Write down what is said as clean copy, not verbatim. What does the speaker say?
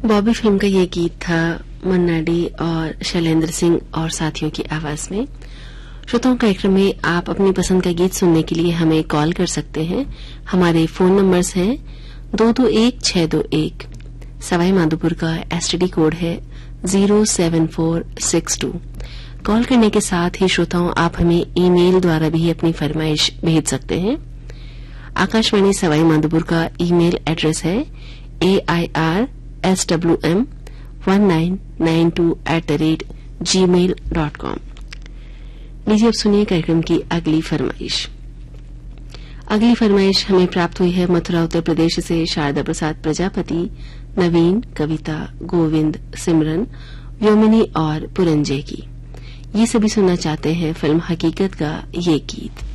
Bobby film का ये गीत था मन्ना डे और शैलेंद्र सिंह और साथियों की आवाज में। श्रोताओं कार्यक्रम में आप अपनी पसंद का गीत सुनने के लिए हमें कॉल कर सकते हैं। हमारे फोन नंबर्स हैं 221621। सवाई माधोपुर का एसटीडी कोड है 07462। कॉल करने के साथ ही श्रोताओं आप हमें ईमेल द्वारा भी अपनी फरमाइश भेज सकते हैं। आकाशवाणी सवाई माधोपुर का ईमेल एड्रेस है AIRSWM1992@gmail.com। लीजिए अब सुनिए कार्यक्रम की अगली फरमाइश। अगली फरमाइश हमें प्राप्त हुई है मथुरा उत्तर प्रदेश से शारदा प्रसाद प्रजापति, नवीन, कविता, गोविंद, सिमरन, व्योमिनी और पुरंजय की। ये सभी सुनना चाहते हैं फिल्म हकीकत का ये गीत।